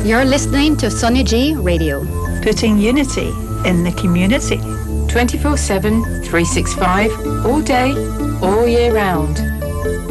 You're listening to Sonny G Radio. Putting unity in the community. 24/7, 365, all day, all year round.